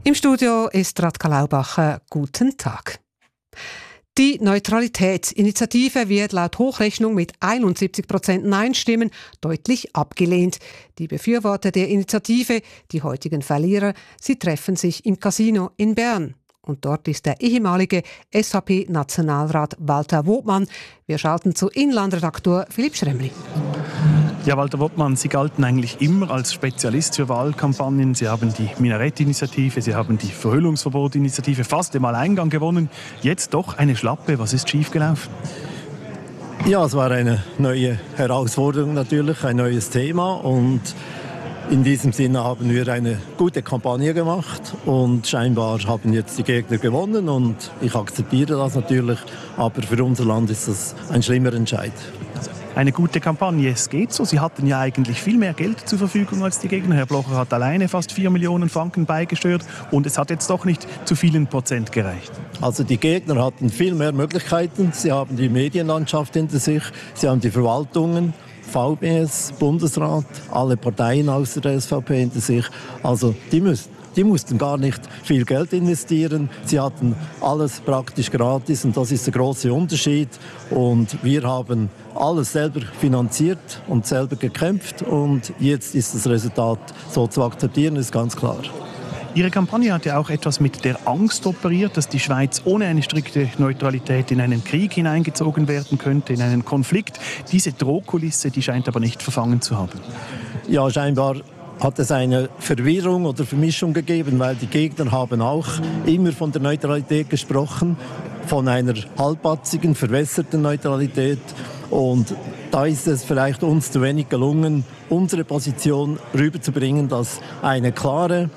Im Studio ist Radka Laubacher. Guten Tag. Die Neutralitätsinitiative wird laut Hochrechnung mit 71% Nein-Stimmen deutlich abgelehnt. Die Befürworter der Initiative, die heutigen Verlierer, sie treffen sich im Casino in Bern. Und dort ist der ehemalige SVP-Nationalrat Walter Wobmann. Wir schalten zu Inlandredaktor Philipp Schremli. Ja, Walter Wobmann, Sie galten eigentlich immer als Spezialist für Wahlkampagnen. Sie haben die Minarett-Initiative, Sie haben die Verhüllungsverbot-Initiative fast im Alleingang gewonnen. Jetzt doch eine Schlappe. Was ist schiefgelaufen? Ja, es war eine neue Herausforderung natürlich, ein neues Thema. Und in diesem Sinne haben wir eine gute Kampagne gemacht. Und scheinbar haben jetzt die Gegner gewonnen. Und ich akzeptiere das natürlich. Aber für unser Land ist das ein schlimmer Entscheid. Eine gute Kampagne, es geht so. Sie hatten ja eigentlich viel mehr Geld zur Verfügung als die Gegner. Herr Blocher hat alleine fast 4 Millionen Franken beigesteuert und es hat jetzt doch nicht zu vielen Prozent gereicht. Also die Gegner hatten viel mehr Möglichkeiten. Sie haben die Medienlandschaft hinter sich, sie haben die Verwaltungen, VBS, Bundesrat, alle Parteien außer der SVP hinter sich. Also die mussten gar nicht viel Geld investieren. Sie hatten alles praktisch gratis und das ist der große Unterschied. Und wir haben alles selber finanziert und selber gekämpft und jetzt ist das Resultat so zu akzeptieren, ist ganz klar. Ihre Kampagne hat ja auch etwas mit der Angst operiert, dass die Schweiz ohne eine strikte Neutralität in einen Krieg hineingezogen werden könnte, in einen Konflikt. Diese Drohkulisse, die scheint aber nicht verfangen zu haben. Ja, scheinbar hat es eine Verwirrung oder Vermischung gegeben, weil die Gegner haben auch immer von der Neutralität gesprochen, von einer halbpatzigen, verwässerten Neutralität. Und da ist es vielleicht uns zu wenig gelungen, unsere Position rüberzubringen, dass eine klar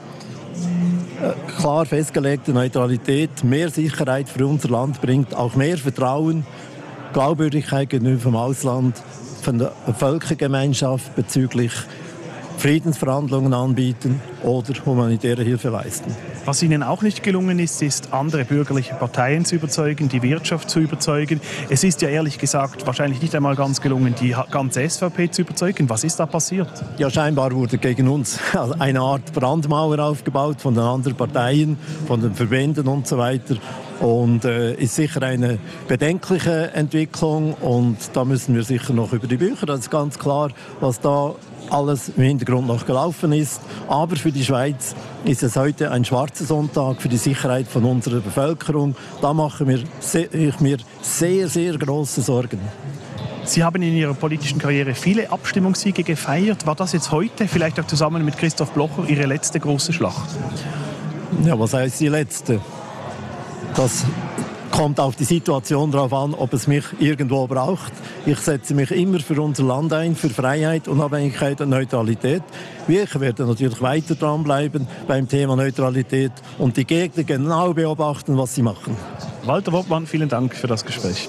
festgelegte Neutralität mehr Sicherheit für unser Land bringt, auch mehr Vertrauen, Glaubwürdigkeit gegenüber vom Ausland, von der Völkergemeinschaft bezüglich Friedensverhandlungen anbieten oder humanitäre Hilfe leisten. Was Ihnen auch nicht gelungen ist, ist, andere bürgerliche Parteien zu überzeugen, die Wirtschaft zu überzeugen. Es ist ja ehrlich gesagt wahrscheinlich nicht einmal ganz gelungen, die ganze SVP zu überzeugen. Was ist da passiert? Ja, scheinbar wurde gegen uns eine Art Brandmauer aufgebaut von den anderen Parteien, von den Verbänden und so weiter. Und ist sicher eine bedenkliche Entwicklung und da müssen wir sicher noch über die Bücher. Das ist ganz klar, was da alles im Hintergrund noch gelaufen ist. Aber für die Schweiz ist es heute ein schwarzer Sonntag für die Sicherheit von unserer Bevölkerung. Da mache ich mir sehr, sehr große Sorgen. Sie haben in Ihrer politischen Karriere viele Abstimmungssiege gefeiert. War das jetzt heute, vielleicht auch zusammen mit Christoph Blocher, Ihre letzte große Schlacht? Ja, was heißt die letzte? Das kommt auf die Situation drauf an, ob es mich irgendwo braucht. Ich setze mich immer für unser Land ein, für Freiheit, Unabhängigkeit und Neutralität. Wir werden natürlich weiter dranbleiben beim Thema Neutralität und die Gegner genau beobachten, was sie machen. Walter Wobmann, vielen Dank für das Gespräch.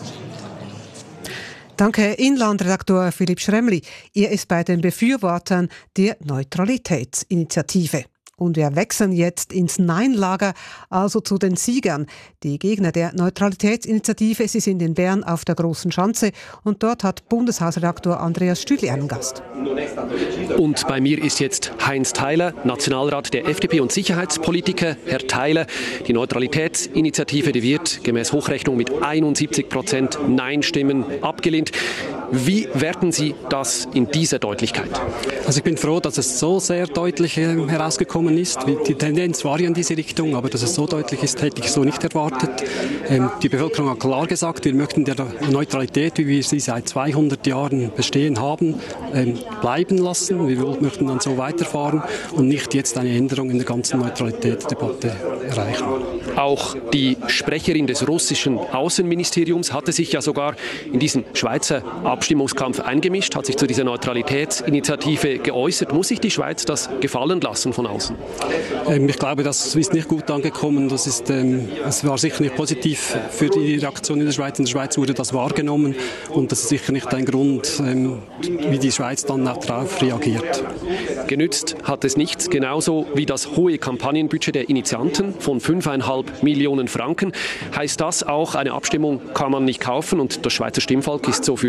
Danke, Inlandredaktor Philipp Schremli. Er ist bei den Befürwortern der Neutralitätsinitiative. Und wir wechseln jetzt ins Nein-Lager, also zu den Siegern. Die Gegner der Neutralitätsinitiative, sie sind in Bern auf der Großen Schanze und dort hat Bundeshausredaktor Andreas Stüdli einen Gast. Und bei mir ist jetzt Heinz Theiler, Nationalrat der FDP und Sicherheitspolitiker. Herr Theiler, die Neutralitätsinitiative, die wird gemäß Hochrechnung mit 71% Nein-Stimmen abgelehnt. Wie werten Sie das in dieser Deutlichkeit? Also ich bin froh, dass es so sehr deutlich herausgekommen ist. Die Tendenz war ja in diese Richtung, aber dass es so deutlich ist, hätte ich so nicht erwartet. Die Bevölkerung hat klar gesagt, wir möchten der Neutralität, wie wir sie seit 200 Jahren bestehen haben, bleiben lassen. Wir möchten dann so weiterfahren und nicht jetzt eine Änderung in der ganzen Neutralitätsdebatte erreichen. Auch die Sprecherin des russischen Außenministeriums hatte sich ja sogar in diesen Schweizer Abstimmungskampf eingemischt, hat sich zu dieser Neutralitätsinitiative geäußert. Muss sich die Schweiz das gefallen lassen von außen? Ich glaube, das ist nicht gut angekommen. Es war sicher nicht positiv für die Reaktion in der Schweiz. In der Schweiz wurde das wahrgenommen und das ist sicher nicht ein Grund, wie die Schweiz dann darauf reagiert. Genützt hat es nichts, genauso wie das hohe Kampagnenbudget der Initianten von 5,5 Millionen Franken. Heißt das auch, eine Abstimmung kann man nicht kaufen und das Schweizer Stimmvolk ist so für Propaganda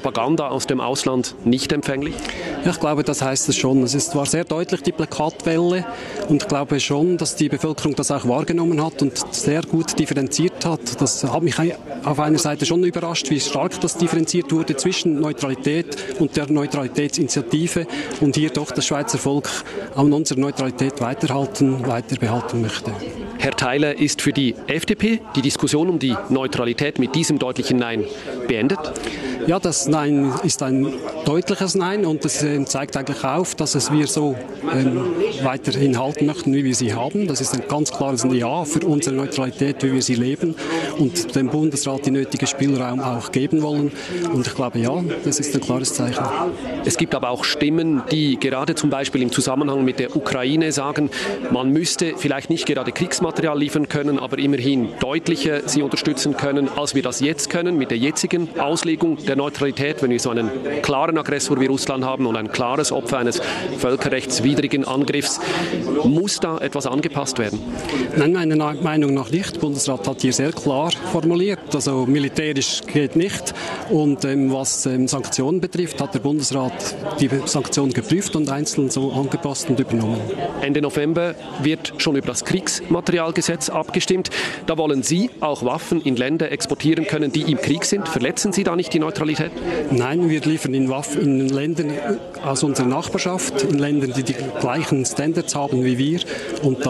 Propaganda aus dem Ausland nicht empfänglich? Ja, ich glaube, das heißt es schon. Es war sehr deutlich, die Plakatwelle, und ich glaube schon, dass die Bevölkerung das auch wahrgenommen hat und sehr gut differenziert hat. Das hat mich auf einer Seite schon überrascht, wie stark das differenziert wurde zwischen Neutralität und der Neutralitätsinitiative und hier doch das Schweizer Volk an unserer Neutralität weiterbehalten möchte. Herr Theiler, ist für die FDP die Diskussion um die Neutralität mit diesem deutlichen Nein beendet? Ja, das Nein ist ein deutliches Nein, und das zeigt eigentlich auf, dass wir so weiterhin halten möchten, wie wir sie haben. Das ist ein ganz klares Ja für unsere Neutralität, wie wir sie leben, und dem Bundesrat die nötige Spielraum auch geben wollen. Und ich glaube, ja, das ist ein klares Zeichen. Es gibt aber auch Stimmen, die gerade zum Beispiel im Zusammenhang mit der Ukraine sagen, man müsste vielleicht nicht gerade Kriegsmaterial liefern können, aber immerhin deutlicher sie unterstützen können, als wir das jetzt können, mit der jetzigen Auslegung der Neutralität, wenn wir so einen klaren Aggressor wie Russland haben und ein klares Opfer eines völkerrechtswidrigen Angriffs. Muss da etwas angepasst werden? Nein, meiner Meinung nach nicht. Der Bundesrat hat hier sehr klar formuliert, also militärisch geht nicht. Und was Sanktionen betrifft, hat der Bundesrat die Sanktionen geprüft und einzeln so angepasst und übernommen. Ende November wird schon über das Kriegsmaterialgesetz abgestimmt. Da wollen Sie auch Waffen in Länder exportieren können, die im Krieg sind. Verletzen Sie da nicht die Neutralität? Nein, wir liefern in Waffen in Ländern aus unserer Nachbarschaft, in Ländern, die die gleichen Standards haben wie wir. Und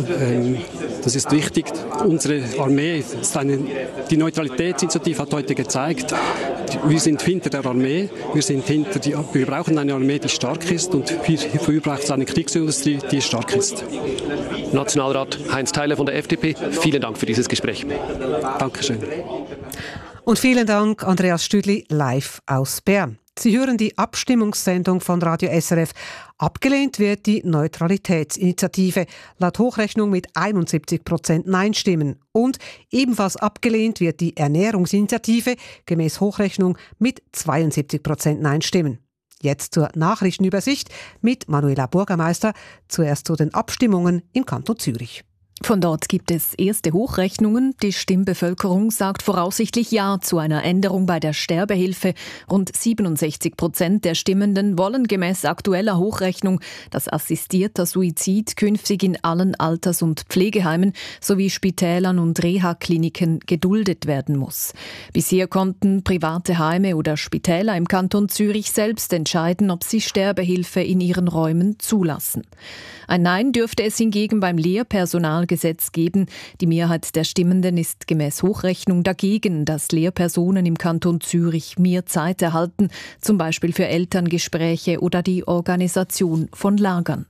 das ist wichtig. Unsere Armee, die Neutralitätsinitiative hat heute gezeigt, wir sind hinter der Armee, wir brauchen eine Armee, die stark ist, und dafür braucht es eine Kriegsindustrie, die stark ist. Nationalrat Heinz Theiler von der FDP, vielen Dank für dieses Gespräch. Dankeschön. Und vielen Dank, Andreas Stüdli, live aus Bern. Sie hören die Abstimmungssendung von Radio SRF. Abgelehnt wird die Neutralitätsinitiative, laut Hochrechnung mit 71% Nein-Stimmen. Und ebenfalls abgelehnt wird die Ernährungsinitiative, gemäß Hochrechnung mit 72% Nein-Stimmen. Jetzt zur Nachrichtenübersicht mit Manuela Bürgermeister. Zuerst zu den Abstimmungen im Kanton Zürich. Von dort gibt es erste Hochrechnungen. Die Stimmbevölkerung sagt voraussichtlich Ja zu einer Änderung bei der Sterbehilfe. Rund 67% der Stimmenden wollen gemäß aktueller Hochrechnung, dass assistierter Suizid künftig in allen Alters- und Pflegeheimen sowie Spitälern und Reha-Kliniken geduldet werden muss. Bisher konnten private Heime oder Spitäler im Kanton Zürich selbst entscheiden, ob sie Sterbehilfe in ihren Räumen zulassen. Ein Nein dürfte es hingegen beim Lehrpersonalgesetz geben. Die Mehrheit der Stimmenden ist gemäß Hochrechnung dagegen, dass Lehrpersonen im Kanton Zürich mehr Zeit erhalten, zum Beispiel für Elterngespräche oder die Organisation von Lagern.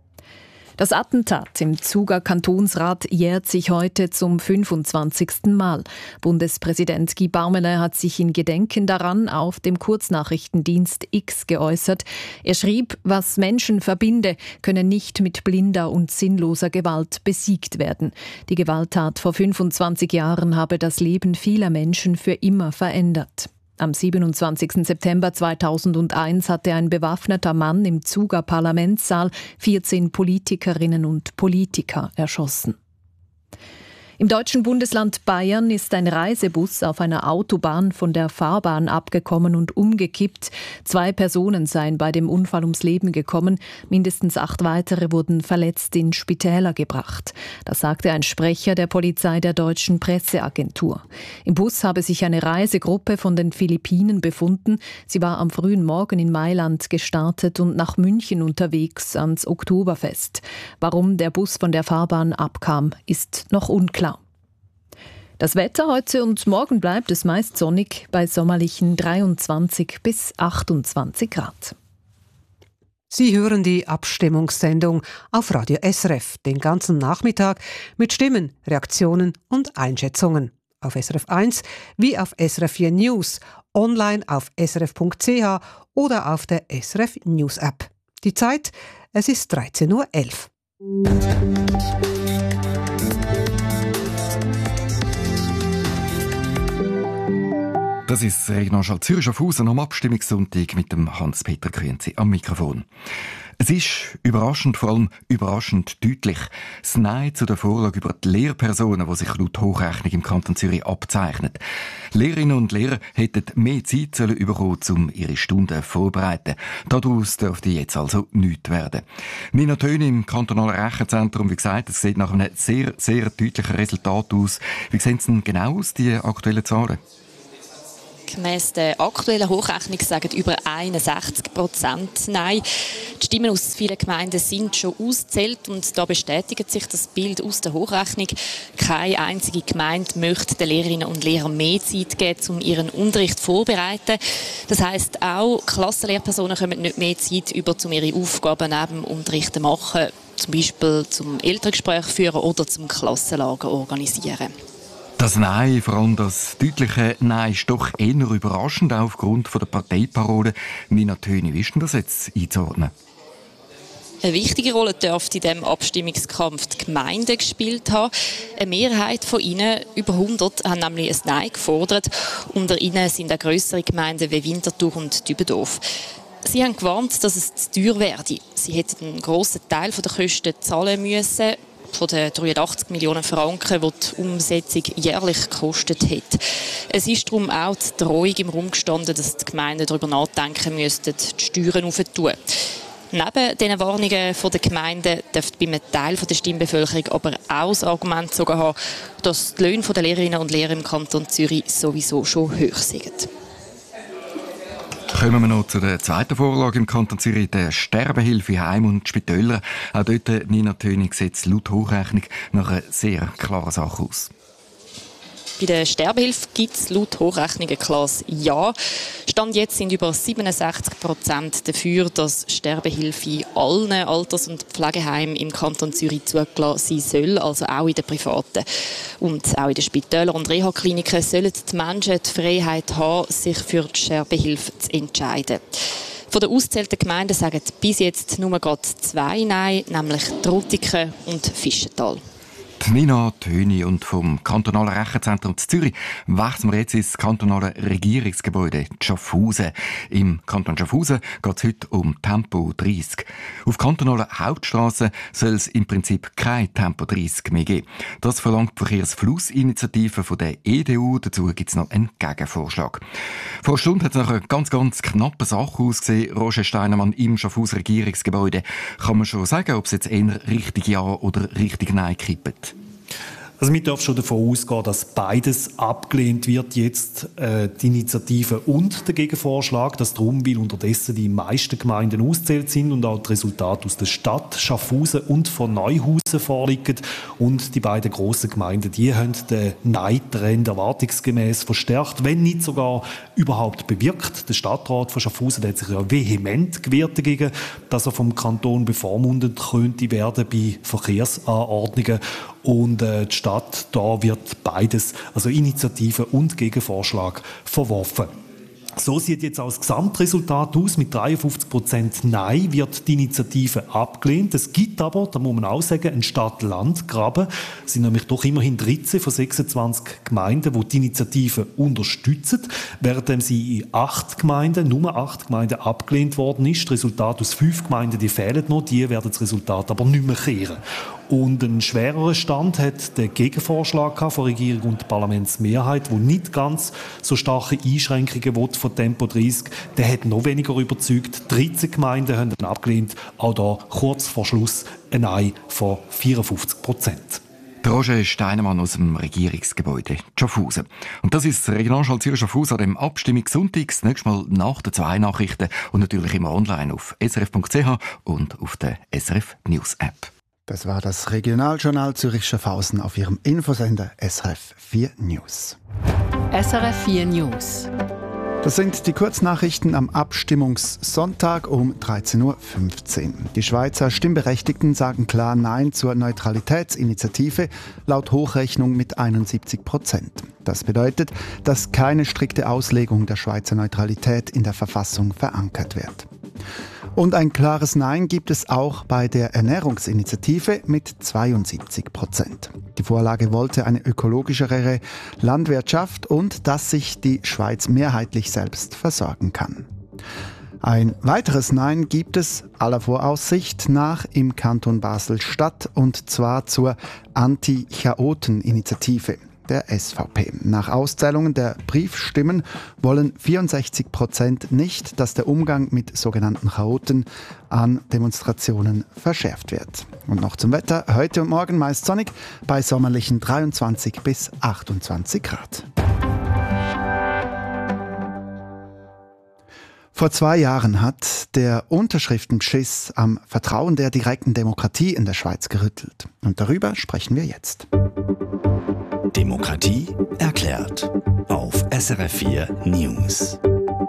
Das Attentat im Zuger Kantonsrat jährt sich heute zum 25. Mal. Bundespräsident Guy Parmelin hat sich in Gedenken daran auf dem Kurznachrichtendienst X geäußert. Er schrieb, was Menschen verbinde, könne nicht mit blinder und sinnloser Gewalt besiegt werden. Die Gewalttat vor 25 Jahren habe das Leben vieler Menschen für immer verändert. Am 27. September 2001 hatte ein bewaffneter Mann im Zuger Parlamentssaal 14 Politikerinnen und Politiker erschossen. Im deutschen Bundesland Bayern ist ein Reisebus auf einer Autobahn von der Fahrbahn abgekommen und umgekippt. 2 Personen seien bei dem Unfall ums Leben gekommen. Mindestens 8 weitere wurden verletzt in Spitäler gebracht. Das sagte ein Sprecher der Polizei der Deutschen Presseagentur. Im Bus habe sich eine Reisegruppe von den Philippinen befunden. Sie war am frühen Morgen in Mailand gestartet und nach München unterwegs ans Oktoberfest. Warum der Bus von der Fahrbahn abkam, ist noch unklar. Das Wetter heute und morgen bleibt es meist sonnig bei sommerlichen 23 bis 28 Grad. Sie hören die Abstimmungssendung auf Radio SRF den ganzen Nachmittag mit Stimmen, Reaktionen und Einschätzungen. Auf SRF 1 wie auf SRF 4 News, online auf srf.ch oder auf der SRF News App. Die Zeit, es ist 13.11 Uhr. Das ist Regionalschall Zürich Schaffhausen am Abstimmungssonntag mit dem Hans-Peter Grünzi am Mikrofon. Es ist überraschend, vor allem überraschend deutlich, das Nein zu der Vorlage über die Lehrpersonen, die sich laut Hochrechnung im Kanton Zürich abzeichnet. Lehrerinnen und Lehrer hätten mehr Zeit bekommen, um ihre Stunden vorzubereiten. Daraus dürfte jetzt also nichts werden. Nina Töni im kantonalen Rechenzentrum, wie gesagt, es sieht nach einem sehr, sehr deutlichen Resultat aus. Wie sehen Sie denn genau aus, die aktuellen Zahlen? Gemäss der aktuellen Hochrechnung sagen über 61% Nein. Die Stimmen aus vielen Gemeinden sind schon ausgezählt und da bestätigt sich das Bild aus der Hochrechnung. Keine einzige Gemeinde möchte den Lehrerinnen und Lehrern mehr Zeit geben, um ihren Unterricht vorzubereiten. Das heisst auch, Klassenlehrpersonen kommen nicht mehr Zeit über, um ihre Aufgaben neben dem Unterricht zu machen, zum Beispiel zum Elterngespräch führen oder zum Klassenlager organisieren. Das Nein, vor allem das deutliche Nein, ist doch eher überraschend aufgrund der Parteiparole. Nina Töni, wie ist denn das jetzt einzuordnen? Eine wichtige Rolle dürfte in diesem Abstimmungskampf die Gemeinden gespielt haben. Eine Mehrheit von ihnen, über 100, haben nämlich ein Nein gefordert. Unter ihnen sind auch grössere Gemeinden wie Winterthur und Dübendorf. Sie haben gewarnt, dass es zu teuer werde. Sie hätten einen grossen Teil der Kosten zahlen müssen. Von den 83 Millionen Franken, die die Umsetzung jährlich gekostet hat. Es ist darum auch die Drohung im Raum gestanden, dass die Gemeinden darüber nachdenken müssten, die Steuern aufzutun. Neben diesen Warnungen der Gemeinden dürfte bei einem Teil der Stimmbevölkerung aber auch das Argument sogar haben, dass die Löhne der Lehrerinnen und Lehrer im Kanton Zürich sowieso schon hoch sind. Kommen wir noch zu der zweiten Vorlage im Kanton Zürich, der Sterbehilfe in Heim- und Spitälern. Auch dort, Nina Töni, sieht es laut Hochrechnung nach einer sehr klaren Sache aus. Bei der Sterbehilfe gibt es laut Hochrechnung ein klares Ja. Stand jetzt sind über 67% dafür, dass Sterbehilfe in allen Alters- und Pflegeheimen im Kanton Zürich zugelassen sein soll, also auch in den privaten. Und auch in den Spitälern und Reha-Kliniken sollen die Menschen die Freiheit haben, sich für die Sterbehilfe zu entscheiden. Von den auszählten Gemeinden sagen bis jetzt nur gerade 2 Nein, nämlich Trutiken und Fischental. Nina Töni und vom kantonalen Rechenzentrum zu Zürich wechseln wir jetzt ins kantonale Regierungsgebäude Schaffhausen. Im Kanton Schaffhausen geht es heute um Tempo 30. Auf kantonalen Hauptstrassen soll es im Prinzip kein Tempo 30 mehr geben. Das verlangt die Verkehrsflussinitiative von der EDU. Dazu gibt es noch einen Gegenvorschlag. Vor einer Stunde hat es nach einer ganz knappen Sache ausgesehen. Roger Steinemann im Schaffhauser Regierungsgebäude. Kann man schon sagen, ob es jetzt eher richtig Ja oder richtig Nein kippt? Also wir dürfen schon davon ausgehen, dass beides abgelehnt wird, jetzt die Initiative und der Gegenvorschlag, dass darum, weil unterdessen die meisten Gemeinden ausgezählt sind und auch die Resultate aus der Stadt Schaffhausen und von Neuhausen vorliegen und die beiden grossen Gemeinden, die haben den Nein-Trend erwartungsgemäß verstärkt, wenn nicht sogar überhaupt bewirkt. Der Stadtrat von Schaffhausen der hat sich ja vehement gewehrt dagegen, dass er vom Kanton bevormundet könnte werden bei Verkehrsanordnungen. Und die Stadt, da wird beides, also Initiative und Gegenvorschlag, verworfen. So sieht jetzt auch das Gesamtresultat aus. Mit 53% Nein wird die Initiative abgelehnt. Es gibt aber, da muss man auch sagen, einen Stadt-Land-Graben. Es sind nämlich doch immerhin 13 von 26 Gemeinden, die die Initiative unterstützen, während sie in 8 Gemeinden, nur 8 Gemeinden abgelehnt worden ist. Das Resultat aus 5 Gemeinden, die fehlen noch, die werden das Resultat aber nicht mehr kehren. Und einen schwereren Stand hat der Gegenvorschlag von Regierung und Parlamentsmehrheit, wo nicht ganz so starke Einschränkungen will von Tempo 30. Der hat noch weniger überzeugt. 13 Gemeinden haben ihn abgelehnt. Auch da kurz vor Schluss ein Nein von 54%. Roger Steinemann aus dem Regierungsgebäude Schaffhausen. Und das ist das Regionalschall Zürich Schaffhausen an dem Abstimmungssonntag. Das nächste Mal nach den 2 Nachrichten und natürlich immer online auf srf.ch und auf der SRF News App. Das war das Regionaljournal Zürich Schaffhausen auf ihrem Infosender SRF 4 News. SRF 4 News. Das sind die Kurznachrichten am Abstimmungssonntag um 13.15 Uhr. Die Schweizer Stimmberechtigten sagen klar Nein zur Neutralitätsinitiative, laut Hochrechnung mit 71%. Das bedeutet, dass keine strikte Auslegung der Schweizer Neutralität in der Verfassung verankert wird. Und ein klares Nein gibt es auch bei der Ernährungsinitiative mit 72%. Die Vorlage wollte eine ökologischere Landwirtschaft und dass sich die Schweiz mehrheitlich selbst versorgen kann. Ein weiteres Nein gibt es aller Voraussicht nach im Kanton Basel-Stadt, und zwar zur Anti-Chaoten-Initiative der SVP. Nach Auszählungen der Briefstimmen wollen 64% nicht, dass der Umgang mit sogenannten Chaoten an Demonstrationen verschärft wird. Und noch zum Wetter. Heute und morgen meist sonnig bei sommerlichen 23 bis 28 Grad. Vor 2 Jahren hat der Unterschriftenbeschiss am Vertrauen der direkten Demokratie in der Schweiz gerüttelt. Und darüber sprechen wir jetzt. Demokratie erklärt auf SRF 4 News.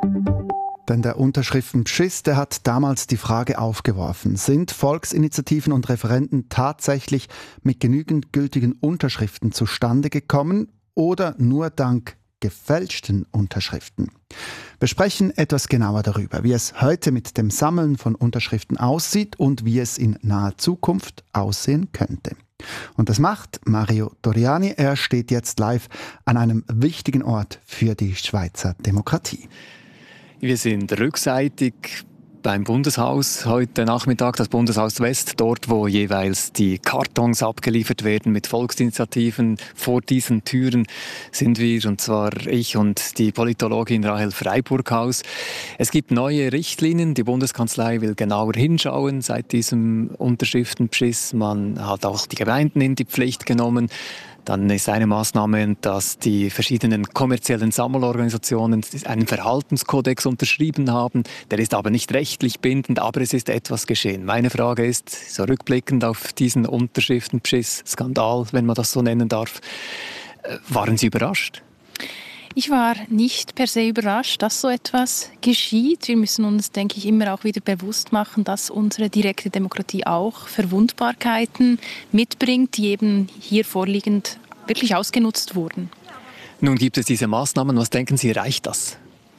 Denn der Unterschriftenbeschiss, der hat damals die Frage aufgeworfen: Sind Volksinitiativen und Referenden tatsächlich mit genügend gültigen Unterschriften zustande gekommen oder nur dank gefälschten Unterschriften? Wir sprechen etwas genauer darüber, wie es heute mit dem Sammeln von Unterschriften aussieht und wie es in naher Zukunft aussehen könnte. Und das macht Mario Doriani. Er steht jetzt live an einem wichtigen Ort für die Schweizer Demokratie. Wir sind rückseitig beim Bundeshaus heute Nachmittag, das Bundeshaus West, dort wo jeweils die Kartons abgeliefert werden mit Volksinitiativen. Vor diesen Türen sind wir, und zwar ich und die Politologin Rahel Freiburghaus. Es gibt neue Richtlinien, die Bundeskanzlei will genauer hinschauen seit diesem Unterschriftenbeschiss. Man hat auch die Gemeinden in die Pflicht genommen. Dann ist eine Maßnahme, dass die verschiedenen kommerziellen Sammelorganisationen einen Verhaltenskodex unterschrieben haben. Der ist aber nicht rechtlich bindend, aber es ist etwas geschehen. Meine Frage ist, so rückblickend auf diesen Unterschriftenbeschiss-Skandal, wenn man das so nennen darf, waren Sie überrascht? Ich war nicht per se überrascht, dass so etwas geschieht. Wir müssen uns, denke ich, immer auch wieder bewusst machen, dass unsere direkte Demokratie auch Verwundbarkeiten mitbringt, die eben hier vorliegend wirklich ausgenutzt wurden. Nun gibt es diese Maßnahmen. Was denken Sie, reicht das?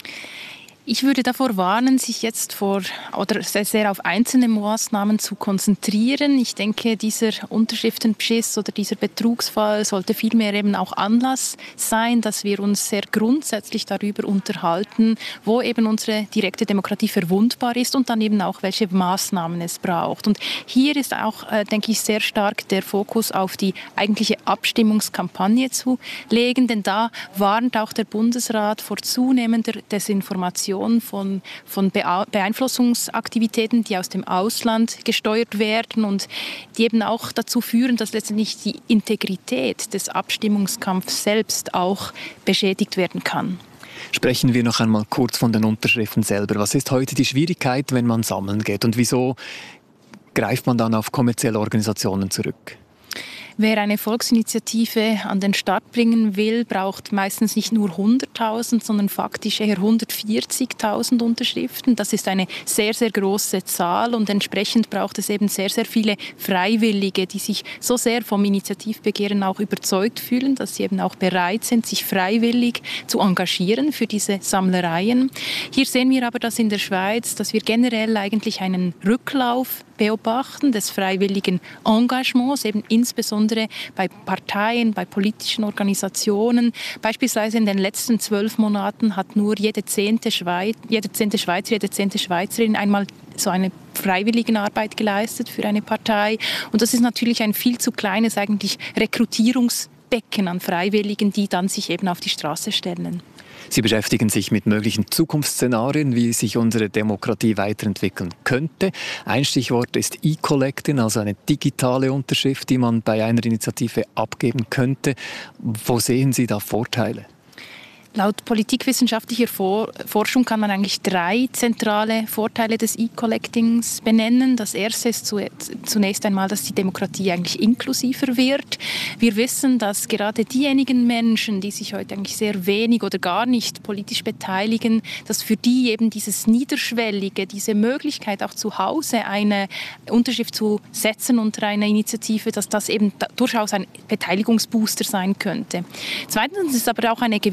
Ich würde davor warnen, sich jetzt sehr auf einzelne Maßnahmen zu konzentrieren. Ich denke, dieser Unterschriftenbeschiss oder dieser Betrugsfall sollte vielmehr eben auch Anlass sein, dass wir uns sehr grundsätzlich darüber unterhalten, wo eben unsere direkte Demokratie verwundbar ist und dann eben auch, welche Maßnahmen es braucht. Und hier ist auch, denke ich, sehr stark der Fokus auf die eigentliche Abstimmungskampagne zu legen, denn da warnt auch der Bundesrat vor zunehmender Desinformation von Beeinflussungsaktivitäten, die aus dem Ausland gesteuert werden und die eben auch dazu führen, dass letztendlich die Integrität des Abstimmungskampfs selbst auch beschädigt werden kann. Sprechen wir noch einmal kurz von den Unterschriften selber. Was ist heute die Schwierigkeit, wenn man sammeln geht, und wieso greift man dann auf kommerzielle Organisationen zurück? Wer eine Volksinitiative an den Start bringen will, braucht meistens nicht nur 100.000, sondern faktisch eher 140.000 Unterschriften. Das ist eine sehr, sehr große Zahl und entsprechend braucht es eben sehr, sehr viele Freiwillige, die sich so sehr vom Initiativbegehren auch überzeugt fühlen, dass sie eben auch bereit sind, sich freiwillig zu engagieren für diese Sammlereien. Hier sehen wir aber das in der Schweiz, dass wir generell eigentlich einen Rücklauf beobachten des freiwilligen Engagements, eben insbesondere bei Parteien, bei politischen Organisationen. Beispielsweise in den letzten 12 Monaten hat nur jede zehnte Schweizer, jede zehnte Schweizerin einmal so eine Freiwilligenarbeit geleistet für eine Partei. Und das ist natürlich ein viel zu kleines eigentlich Rekrutierungsbecken an Freiwilligen, die dann sich eben auf die Straße stellen. Sie beschäftigen sich mit möglichen Zukunftsszenarien, wie sich unsere Demokratie weiterentwickeln könnte. Ein Stichwort ist E-Collecting, also eine digitale Unterschrift, die man bei einer Initiative abgeben könnte. Wo sehen Sie da Vorteile? Laut politikwissenschaftlicher Forschung kann man eigentlich 3 zentrale Vorteile des E-Collectings benennen. Das erste ist zunächst einmal, dass die Demokratie eigentlich inklusiver wird. Wir wissen, dass gerade diejenigen Menschen, die sich heute eigentlich sehr wenig oder gar nicht politisch beteiligen, dass für die eben dieses Niederschwellige, diese Möglichkeit auch zu Hause eine Unterschrift zu setzen unter einer Initiative, dass das eben durchaus ein Beteiligungsbooster sein könnte. Zweitens ist aber auch eine gewisse Entlastung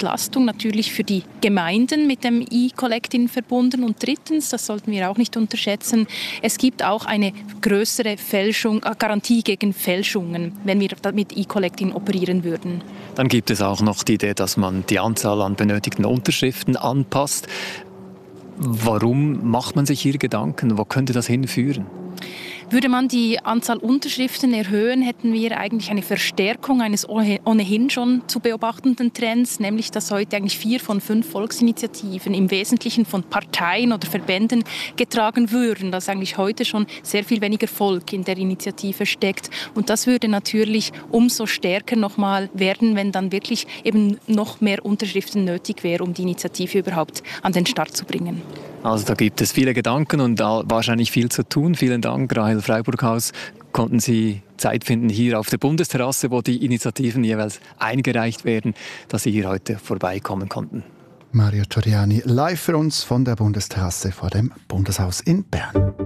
Entlastung natürlich für die Gemeinden mit dem E-Collecting verbunden. Und drittens, das sollten wir auch nicht unterschätzen, es gibt auch eine größere Garantie gegen Fälschungen, wenn wir mit E-Collecting operieren würden. Dann gibt es auch noch die Idee, dass man die Anzahl an benötigten Unterschriften anpasst. Warum macht man sich hier Gedanken? Wo könnte das hinführen? Würde man die Anzahl Unterschriften erhöhen, hätten wir eigentlich eine Verstärkung eines ohnehin schon zu beobachtenden Trends, nämlich dass heute eigentlich 4 von 5 Volksinitiativen im Wesentlichen von Parteien oder Verbänden getragen würden, dass eigentlich heute schon sehr viel weniger Volk in der Initiative steckt. Und das würde natürlich umso stärker nochmal werden, wenn dann wirklich eben noch mehr Unterschriften nötig wäre, um die Initiative überhaupt an den Start zu bringen. Also da gibt es viele Gedanken und wahrscheinlich viel zu tun. Vielen Dank, Rahel Freiburghaus. Konnten Sie Zeit finden hier auf der Bundesterrasse, wo die Initiativen jeweils eingereicht werden, dass Sie hier heute vorbeikommen konnten? Mario Toriani live für uns von der Bundesterrasse vor dem Bundeshaus in Bern.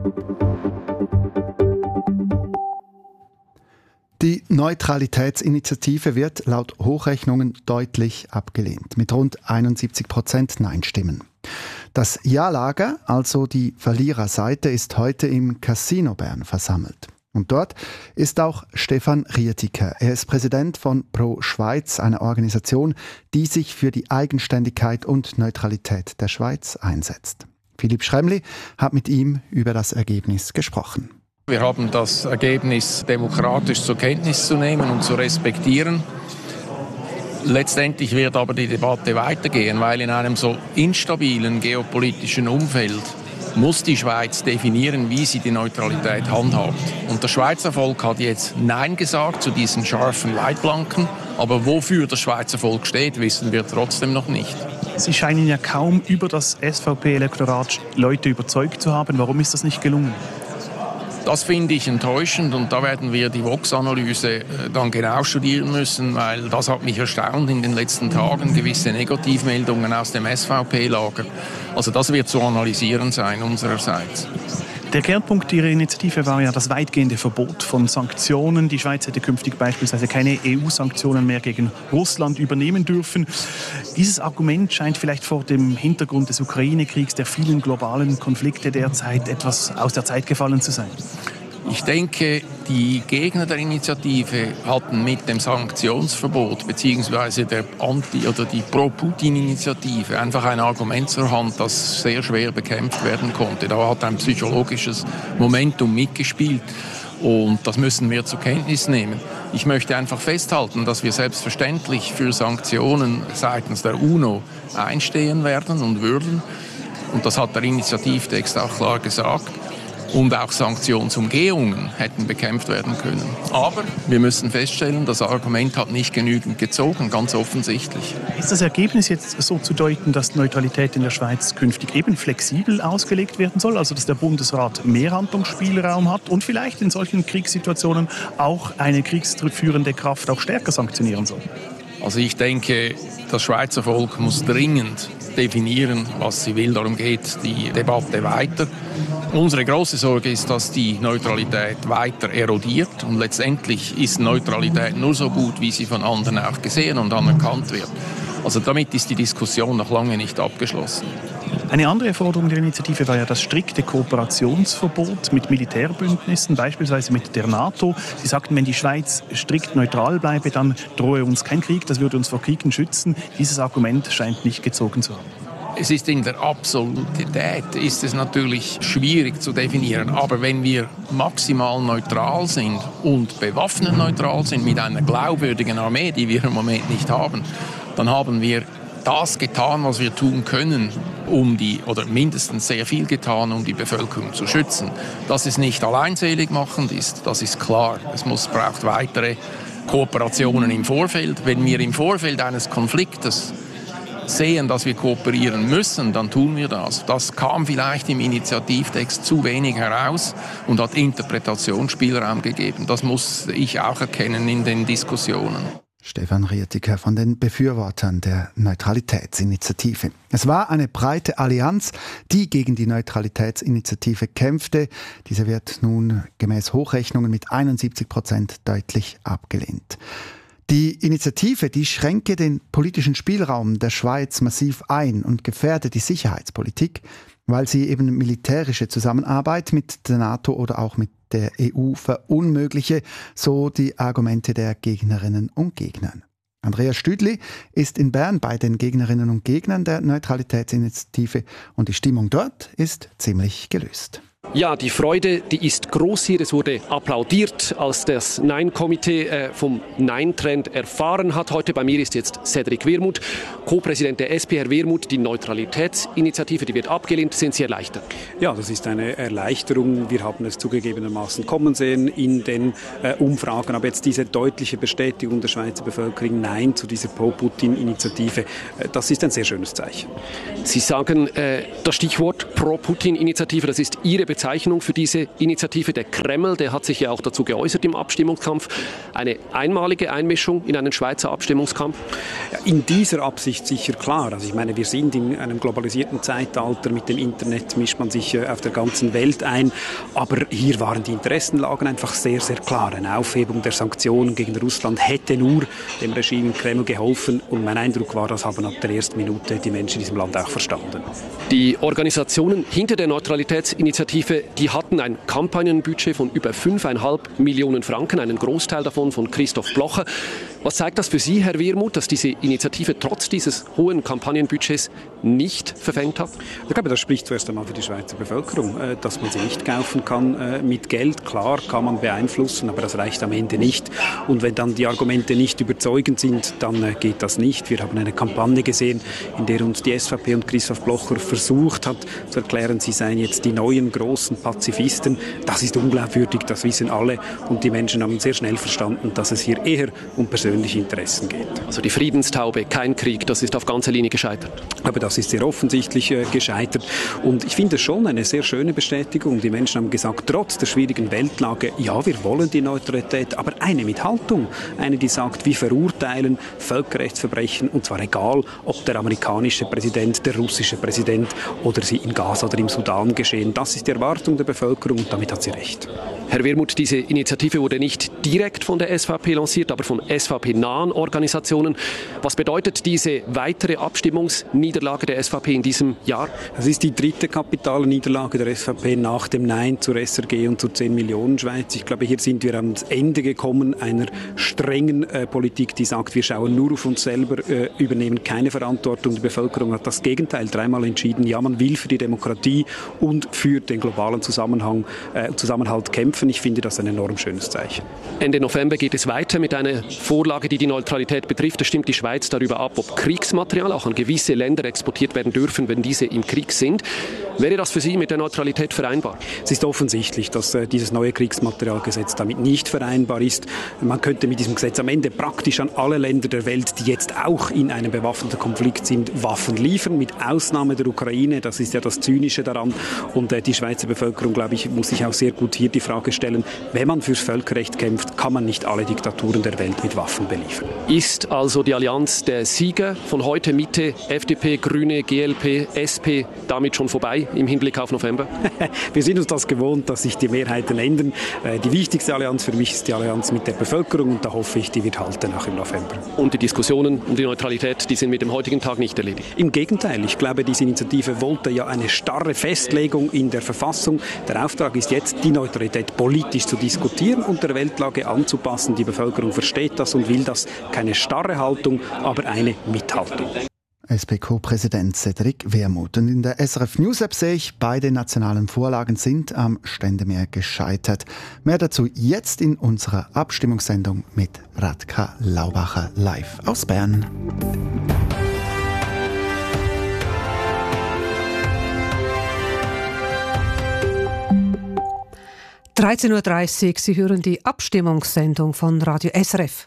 Die Neutralitätsinitiative wird laut Hochrechnungen deutlich abgelehnt, mit rund 71% Nein-Stimmen. Das Ja-Lager, also die Verliererseite, ist heute im Casino Bern versammelt. Und dort ist auch Stefan Rietiker. Er ist Präsident von Pro Schweiz, einer Organisation, die sich für die Eigenständigkeit und Neutralität der Schweiz einsetzt. Philipp Schremli hat mit ihm über das Ergebnis gesprochen. Wir haben das Ergebnis demokratisch zur Kenntnis zu nehmen und zu respektieren. Letztendlich wird aber die Debatte weitergehen, weil in einem so instabilen geopolitischen Umfeld muss die Schweiz definieren, wie sie die Neutralität handhabt. Und das Schweizer Volk hat jetzt Nein gesagt zu diesen scharfen Leitplanken, aber wofür das Schweizer Volk steht, wissen wir trotzdem noch nicht. Sie scheinen ja kaum über das SVP-Elektorat Leute überzeugt zu haben. Warum ist das nicht gelungen? Das finde ich enttäuschend und da werden wir die Vox-Analyse dann genau studieren müssen, weil das hat mich erstaunt in den letzten Tagen, gewisse Negativmeldungen aus dem SVP-Lager. Also das wird zu analysieren sein unsererseits. Der Kernpunkt Ihrer Initiative war ja das weitgehende Verbot von Sanktionen. Die Schweiz hätte künftig beispielsweise keine EU-Sanktionen mehr gegen Russland übernehmen dürfen. Dieses Argument scheint vielleicht vor dem Hintergrund des Ukraine-Kriegs, der vielen globalen Konflikte derzeit etwas aus der Zeit gefallen zu sein. Ich denke, die Gegner der Initiative hatten mit dem Sanktionsverbot bzw. der Anti- oder die Pro-Putin-Initiative einfach ein Argument zur Hand, das sehr schwer bekämpft werden konnte. Da hat ein psychologisches Momentum mitgespielt und das müssen wir zur Kenntnis nehmen. Ich möchte einfach festhalten, dass wir selbstverständlich für Sanktionen seitens der UNO einstehen werden und würden. Und das hat der Initiativtext auch klar gesagt. Und auch Sanktionsumgehungen hätten bekämpft werden können. Aber wir müssen feststellen, das Argument hat nicht genügend gezogen, ganz offensichtlich. Ist das Ergebnis jetzt so zu deuten, dass Neutralität in der Schweiz künftig eben flexibel ausgelegt werden soll? Also dass der Bundesrat mehr Handlungsspielraum hat und vielleicht in solchen Kriegssituationen auch eine kriegsführende Kraft auch stärker sanktionieren soll? Also ich denke, das Schweizer Volk muss dringend definieren, was sie will. Darum geht die Debatte weiter. Unsere große Sorge ist, dass die Neutralität weiter erodiert. Und letztendlich ist Neutralität nur so gut, wie sie von anderen auch gesehen und anerkannt wird. Also damit ist die Diskussion noch lange nicht abgeschlossen. Eine andere Forderung der Initiative war ja das strikte Kooperationsverbot mit Militärbündnissen, beispielsweise mit der NATO. Sie sagten, wenn die Schweiz strikt neutral bleibe, dann drohe uns kein Krieg, das würde uns vor Kriegen schützen. Dieses Argument scheint nicht gezogen zu haben. Es ist in der Absolutität ist es natürlich schwierig zu definieren. Aber wenn wir maximal neutral sind und bewaffnet neutral sind mit einer glaubwürdigen Armee, die wir im Moment nicht haben, dann haben wir das getan, was wir tun können, oder mindestens sehr viel getan, um die Bevölkerung zu schützen. Dass es nicht alleinselig machend ist, das ist klar. Es braucht weitere Kooperationen im Vorfeld. Wenn wir im Vorfeld eines Konfliktes sehen, dass wir kooperieren müssen, dann tun wir das. Das kam vielleicht im Initiativtext zu wenig heraus und hat Interpretationsspielraum gegeben. Das muss ich auch erkennen in den Diskussionen. Stefan Rietiker von den Befürwortern der Neutralitätsinitiative. Es war eine breite Allianz, die gegen die Neutralitätsinitiative kämpfte. Diese wird nun gemäß Hochrechnungen mit 71% deutlich abgelehnt. Die Initiative, die schränke den politischen Spielraum der Schweiz massiv ein und gefährde die Sicherheitspolitik, weil sie eben militärische Zusammenarbeit mit der NATO oder auch mit der EU verunmögliche, so die Argumente der Gegnerinnen und Gegner. Andrea Stüdli ist in Bern bei den Gegnerinnen und Gegnern der Neutralitätsinitiative und die Stimmung dort ist ziemlich gelöst. Ja, die Freude, die ist groß hier. Es wurde applaudiert, als das Nein-Komitee vom Nein-Trend erfahren hat. Heute bei mir ist jetzt Cedric Wermuth, Co-Präsident der SP. Herr Wermuth, die Neutralitätsinitiative, die wird abgelehnt. Sind Sie erleichtert? Ja, das ist eine Erleichterung. Wir haben es zugegebenermaßen kommen sehen in den Umfragen. Aber jetzt diese deutliche Bestätigung der Schweizer Bevölkerung, Nein zu dieser Pro-Putin-Initiative, das ist ein sehr schönes Zeichen. Sie sagen, das Stichwort Pro-Putin-Initiative, das ist Ihre Bezeichnung für diese Initiative. Der Kreml, der hat sich ja auch dazu geäußert im Abstimmungskampf. Eine einmalige Einmischung in einen Schweizer Abstimmungskampf? Ja, in dieser Absicht sicher klar. Also ich meine, wir sind in einem globalisierten Zeitalter. Mit dem Internet mischt man sich auf der ganzen Welt ein. Aber hier waren die Interessenlagen einfach sehr, sehr klar. Eine Aufhebung der Sanktionen gegen Russland hätte nur dem Regime im Kreml geholfen. Und mein Eindruck war, das haben ab der ersten Minute die Menschen in diesem Land auch verstanden. Die Organisationen hinter der Neutralitätsinitiative, die hatten ein Kampagnenbudget von über 5,5 Millionen Franken, einen Großteil davon von Christoph Blocher. Was zeigt das für Sie, Herr Wermuth, dass diese Initiative trotz dieses hohen Kampagnenbudgets nicht verfängt hat? Ich glaube, das spricht zuerst einmal für die Schweizer Bevölkerung, dass man sie nicht kaufen kann mit Geld. Klar kann man beeinflussen, aber das reicht am Ende nicht. Und wenn dann die Argumente nicht überzeugend sind, dann geht das nicht. Wir haben eine Kampagne gesehen, in der uns die SVP und Christoph Blocher versucht hat zu erklären, sie seien jetzt die neuen großen Pazifisten. Das ist unglaubwürdig, das wissen alle. Und die Menschen haben sehr schnell verstanden, dass es hier eher um persönliche Interessen geht. Also die Friedenstaube, kein Krieg, das ist auf ganzer Linie gescheitert. Aber das ist sehr offensichtlich gescheitert. Und ich finde es schon eine sehr schöne Bestätigung. Die Menschen haben gesagt, trotz der schwierigen Weltlage, ja, wir wollen die Neutralität, aber eine mit Haltung. Eine, die sagt, wir verurteilen Völkerrechtsverbrechen, und zwar egal, ob der amerikanische Präsident, der russische Präsident oder sie in Gaza oder im Sudan geschehen. Das ist die Erwartung der Bevölkerung und damit hat sie recht. Herr Wermuth, diese Initiative wurde nicht direkt von der SVP lanciert, aber von SVP-nahen Organisationen. Was bedeutet diese weitere Abstimmungsniederlage der SVP in diesem Jahr? Das ist die dritte kapitale Niederlage der SVP nach dem Nein zur SRG und zur 10 Millionen Schweiz. Ich glaube, hier sind wir ans Ende gekommen einer strengen Politik, die sagt, wir schauen nur auf uns selber, übernehmen keine Verantwortung. Die Bevölkerung hat das Gegenteil dreimal entschieden. Ja, man will für die Demokratie und für den globalen Zusammenhalt kämpfen. Ich finde das ein enorm schönes Zeichen. Ende November geht es weiter mit einer Vorlage, die die Neutralität betrifft. Da stimmt die Schweiz darüber ab, ob Kriegsmaterial auch an gewisse Länder exportiert werden dürfen, wenn diese im Krieg sind. Wäre das für Sie mit der Neutralität vereinbar? Es ist offensichtlich, dass dieses neue Kriegsmaterialgesetz damit nicht vereinbar ist. Man könnte mit diesem Gesetz am Ende praktisch an alle Länder der Welt, die jetzt auch in einem bewaffneten Konflikt sind, Waffen liefern, mit Ausnahme der Ukraine. Das ist ja das Zynische daran. Und die Schweizer Bevölkerung, glaube ich, muss sich auch sehr gut hier die Frage stellen, wenn man fürs Völkerrecht kämpft, kann man nicht alle Diktaturen der Welt mit Waffen beliefern. Ist also die Allianz der Sieger von heute Mitte, FDP, Grüne, GLP, SP, damit schon vorbei im Hinblick auf November? Wir sind uns das gewohnt, dass sich die Mehrheiten ändern. Die wichtigste Allianz für mich ist die Allianz mit der Bevölkerung und da hoffe ich, die wird halten auch im November. Und die Diskussionen um die Neutralität, die sind mit dem heutigen Tag nicht erledigt? Im Gegenteil, ich glaube, diese Initiative wollte ja eine starre Festlegung in der Verfassung. Der Auftrag ist jetzt, die Neutralität politisch zu diskutieren und der Weltlage anzupassen. Die Bevölkerung versteht das und will das. Keine starre Haltung, aber eine Mithaltung. SP-Co-Präsident Cedric Wermuth. Und in der SRF News App sehe ich, beide nationalen Vorlagen sind am Ständemeer gescheitert. Mehr dazu jetzt in unserer Abstimmungssendung mit Radka Laubacher live aus Bern. – 13.30 Uhr, Sie hören die Abstimmungssendung von Radio SRF.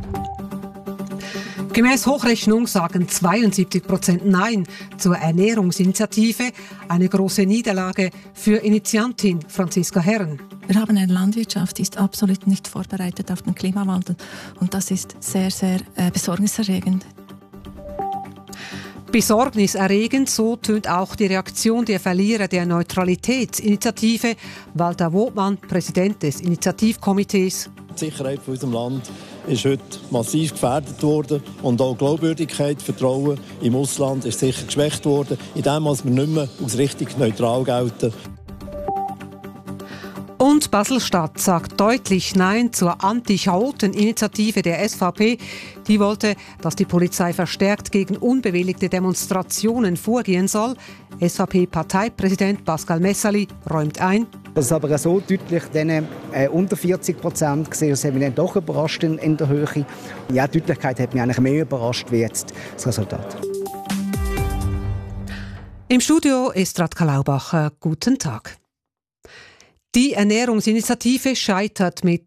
Gemäß Hochrechnung sagen 72% Nein zur Ernährungsinitiative. Eine große Niederlage für Initiantin Franziska Herren. Wir haben eine Landwirtschaft, die ist absolut nicht vorbereitet auf den Klimawandel. Und das ist sehr, sehr besorgniserregend. Besorgniserregend, so tönt auch die Reaktion der Verlierer der Neutralitätsinitiative. Walter Wobmann, Präsident des Initiativkomitees. Die Sicherheit von unserem Land ist heute massiv gefährdet worden und auch Glaubwürdigkeit, Vertrauen im Ausland ist sicher geschwächt worden, indem wir nicht mehr als richtig neutral gelten. Und Basel-Stadt sagt deutlich Nein zur Anti-Chaoten-Initiative der SVP. Die wollte, dass die Polizei verstärkt gegen unbewilligte Demonstrationen vorgehen soll. SVP-Parteipräsident Pascal Messerli räumt ein. Das ist aber so deutlich unter 40% gesehen, das hat mich dann doch überrascht in der Höhe. Ja, die Deutlichkeit hat mich eigentlich mehr überrascht wie jetzt das Resultat. Im Studio ist Radka Laubacher. Guten Tag. Die Ernährungsinitiative scheitert mit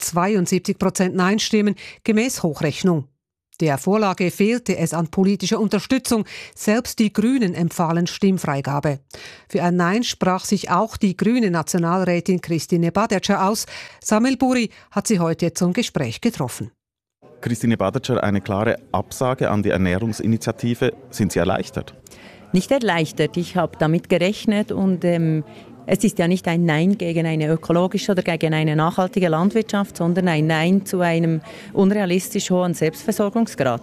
72% Nein-Stimmen gemäß Hochrechnung. Der Vorlage fehlte es an politischer Unterstützung. Selbst die Grünen empfahlen Stimmfreigabe. Für ein Nein sprach sich auch die grüne Nationalrätin Christine Badetscher aus. Samuel Buri hat sie heute zum Gespräch getroffen. Christine Badetscher, eine klare Absage an die Ernährungsinitiative. Sind Sie erleichtert? Nicht erleichtert. Ich habe damit gerechnet und es ist ja nicht ein Nein gegen eine ökologische oder gegen eine nachhaltige Landwirtschaft, sondern ein Nein zu einem unrealistisch hohen Selbstversorgungsgrad.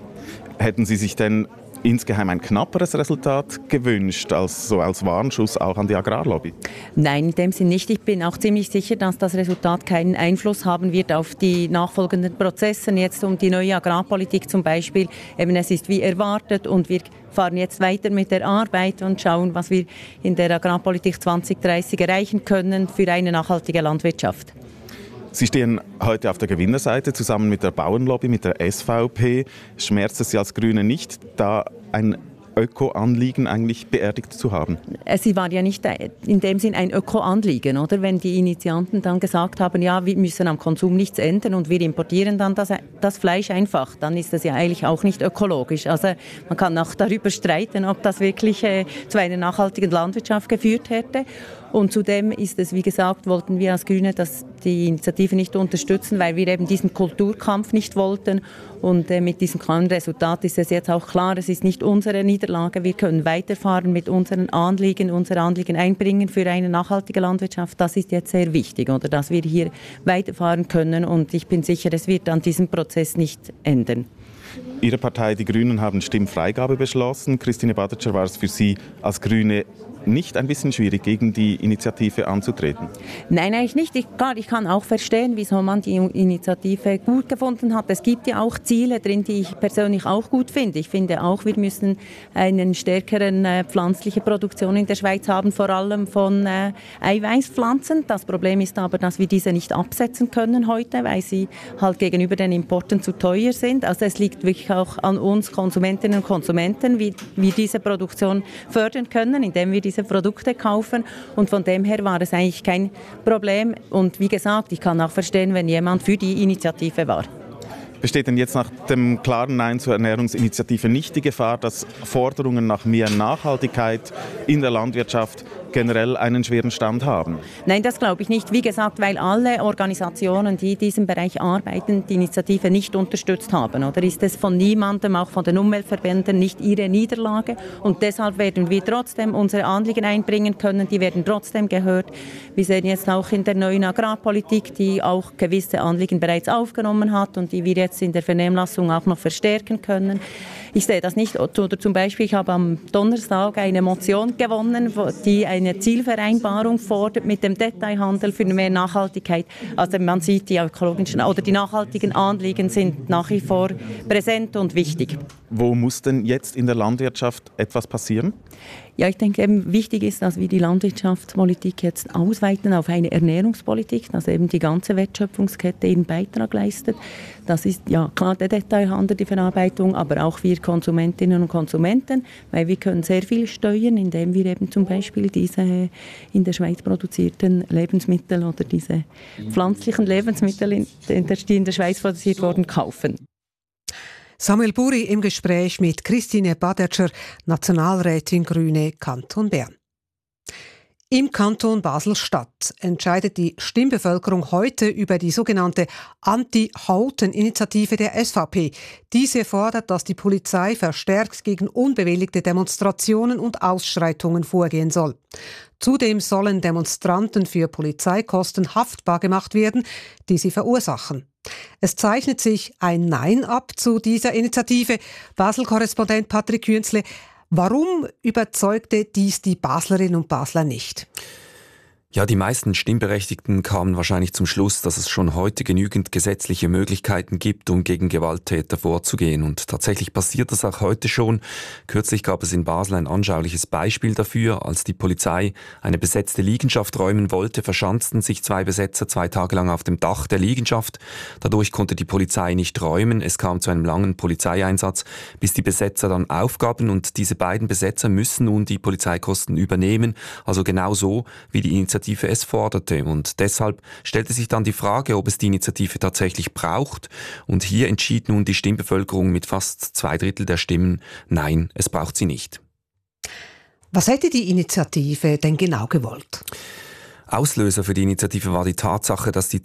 Hätten Sie sich denn insgeheim ein knapperes Resultat gewünscht, als Warnschuss auch an die Agrarlobby? Nein, in dem Sinn nicht. Ich bin auch ziemlich sicher, dass das Resultat keinen Einfluss haben wird auf die nachfolgenden Prozesse. Jetzt um die neue Agrarpolitik zum Beispiel. Es ist wie erwartet und wir fahren jetzt weiter mit der Arbeit und schauen, was wir in der Agrarpolitik 2030 erreichen können für eine nachhaltige Landwirtschaft. Sie stehen heute auf der Gewinnerseite zusammen mit der Bauernlobby, mit der SVP. Schmerzt es Sie als Grüne nicht, da ein Öko-Anliegen eigentlich beerdigt zu haben? Sie war ja nicht in dem Sinn ein Öko-Anliegen, oder? Wenn die Initianten dann gesagt haben, ja, wir müssen am Konsum nichts ändern und wir importieren dann das Fleisch einfach, dann ist das ja eigentlich auch nicht ökologisch. Also man kann auch darüber streiten, ob das wirklich zu einer nachhaltigen Landwirtschaft geführt hätte. Und zudem ist es, wie gesagt, wollten wir als Grüne die Initiative nicht unterstützen, weil wir eben diesen Kulturkampf nicht wollten. Und mit diesem klaren Resultat ist es jetzt auch klar, es ist nicht unsere Niederlage. Wir können weiterfahren mit unseren Anliegen, unser Anliegen einbringen für eine nachhaltige Landwirtschaft. Das ist jetzt sehr wichtig, oder, dass wir hier weiterfahren können. Und ich bin sicher, es wird an diesem Prozess nicht ändern. Ihre Partei, die Grünen, haben Stimmfreigabe beschlossen. Christine Badetscher, war es für Sie als Grüne nicht ein bisschen schwierig, gegen die Initiative anzutreten? Nein, eigentlich nicht. Ich kann auch verstehen, wieso man die Initiative gut gefunden hat. Es gibt ja auch Ziele drin, die ich persönlich auch gut finde. Ich finde auch, wir müssen eine stärkere pflanzliche Produktion in der Schweiz haben, vor allem von Eiweißpflanzen. Das Problem ist aber, dass wir diese nicht absetzen können heute, weil sie halt gegenüber den Importen zu teuer sind. Also es liegt wirklich auch an uns Konsumentinnen und Konsumenten, wie wir diese Produktion fördern können, indem wir diese Produkte kaufen. Und von dem her war es eigentlich kein Problem. Und wie gesagt, ich kann auch verstehen, wenn jemand für die Initiative war. Besteht denn jetzt nach dem klaren Nein zur Ernährungsinitiative nicht die Gefahr, dass Forderungen nach mehr Nachhaltigkeit in der Landwirtschaft generell einen schweren Stand haben? Nein, das glaube ich nicht. Wie gesagt, weil alle Organisationen, die in diesem Bereich arbeiten, die Initiative nicht unterstützt haben. Oder ist es von niemandem, auch von den Umweltverbänden, nicht ihre Niederlage? Und deshalb werden wir trotzdem unsere Anliegen einbringen können. Die werden trotzdem gehört. Wir sehen jetzt auch in der neuen Agrarpolitik, die auch gewisse Anliegen bereits aufgenommen hat und die wir jetzt in der Vernehmlassung auch noch verstärken können. Ich sehe das nicht. Oder zum Beispiel, ich habe am Donnerstag eine Motion gewonnen, die eine Zielvereinbarung fordert mit dem Detailhandel für mehr Nachhaltigkeit. Also man sieht, die ökologischen oder die nachhaltigen Anliegen sind nach wie vor präsent und wichtig. Wo muss denn jetzt in der Landwirtschaft etwas passieren? Ja, ich denke, eben wichtig ist, dass wir die Landwirtschaftspolitik jetzt ausweiten auf eine Ernährungspolitik, dass eben die ganze Wertschöpfungskette ihren Beitrag leistet. Das ist ja klar der Detailhandel, die Verarbeitung, aber auch wir Konsumentinnen und Konsumenten, weil wir können sehr viel steuern, indem wir eben zum Beispiel diese in der Schweiz produzierten Lebensmittel oder diese pflanzlichen Lebensmittel, die in der Schweiz produziert wurden, kaufen. Samuel Buri im Gespräch mit Christine Badetscher, Nationalrätin Grüne Kanton Bern. Im Kanton Basel-Stadt entscheidet die Stimmbevölkerung heute über die sogenannte Anti-Chaoten-Initiative der SVP. Diese fordert, dass die Polizei verstärkt gegen unbewilligte Demonstrationen und Ausschreitungen vorgehen soll. Zudem sollen Demonstranten für Polizeikosten haftbar gemacht werden, die sie verursachen. Es zeichnet sich ein Nein ab zu dieser Initiative. Basel-Korrespondent Patrick Künzle, warum überzeugte dies die Baslerinnen und Basler nicht? Ja, die meisten Stimmberechtigten kamen wahrscheinlich zum Schluss, dass es schon heute genügend gesetzliche Möglichkeiten gibt, um gegen Gewalttäter vorzugehen. Und tatsächlich passiert das auch heute schon. Kürzlich gab es in Basel ein anschauliches Beispiel dafür. Als die Polizei eine besetzte Liegenschaft räumen wollte, verschanzten sich 2 Besetzer 2 Tage lang auf dem Dach der Liegenschaft. Dadurch konnte die Polizei nicht räumen. Es kam zu einem langen Polizeieinsatz, bis die Besetzer dann aufgaben. Und diese beiden Besetzer müssen nun die Polizeikosten übernehmen. Also genau so, wie die Initiative es forderte. Und deshalb stellte sich dann die Frage, ob es die Initiative tatsächlich braucht. Und hier entschied nun die Stimmbevölkerung mit fast 2/3 der Stimmen, nein, es braucht sie nicht. Was hätte die Initiative denn genau gewollt? Auslöser für die Initiative war die Tatsache, dass die